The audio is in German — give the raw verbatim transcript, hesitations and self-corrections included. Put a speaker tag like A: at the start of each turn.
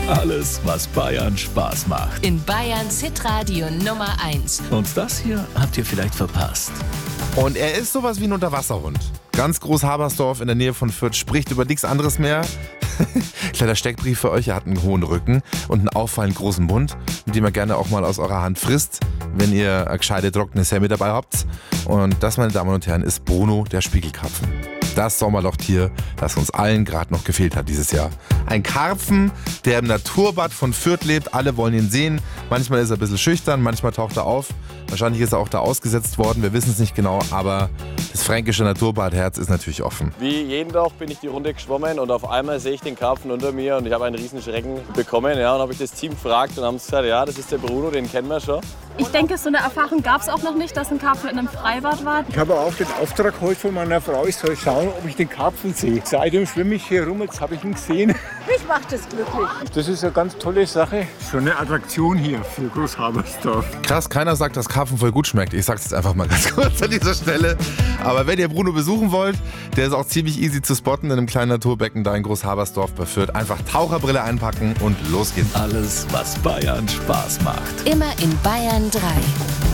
A: Alles, was Bayern Spaß macht.
B: In Bayerns Hitradio Nummer eins.
A: Und das hier habt ihr vielleicht verpasst.
C: Und er ist sowas wie ein Unterwasserhund. Ganz Groß-Habersdorf in der Nähe von Fürth, spricht über nichts anderes mehr. Kleiner Steckbrief für euch, er hat einen hohen Rücken und einen auffallend großen Mund, mit dem er gerne auch mal aus eurer Hand frisst, wenn ihr eine gescheite trockene Semmel dabei habt. Und das, meine Damen und Herren, ist Bruno, der Spiegelkarpfen. Das Sommerlochtier, das uns allen gerade noch gefehlt hat dieses Jahr. Ein Karpfen, der im Naturbad von Fürth lebt. Alle wollen ihn sehen. Manchmal ist er ein bisschen schüchtern, manchmal taucht er auf. Wahrscheinlich ist er auch da ausgesetzt worden, wir wissen es nicht genau. Aber das fränkische Naturbadherz ist natürlich offen.
D: Wie jeden Tag bin ich die Runde geschwommen und auf einmal sehe ich den Karpfen unter mir und ich habe einen riesen Schrecken bekommen. Ja, und habe ich das Team gefragt und haben gesagt, ja, das ist der Bruno, den kennen wir schon.
E: Ich denke, so eine Erfahrung gab es auch noch nicht, dass ein Karpfen in einem Freibad war.
F: Ich habe auch den Auftrag heute von meiner Frau, ich soll schauen, ob ich den Karpfen sehe. Seitdem schwimme ich hier rum, jetzt habe ich ihn gesehen.
G: Mich macht das glücklich.
F: Das ist eine ganz tolle Sache. Schon eine Attraktion hier für Groß-Habersdorf.
C: Krass, keiner sagt, dass Karpfen voll gut schmeckt. Ich sag's jetzt einfach mal ganz kurz an dieser Stelle. Aber wenn ihr Bruno besuchen wollt, der ist auch ziemlich easy zu spotten in einem kleinen Naturbecken da in Groß-Habersdorf bei Fürth. Einfach Taucherbrille einpacken und los geht's.
A: Alles, was Bayern Spaß macht.
B: Immer in Bayern drei.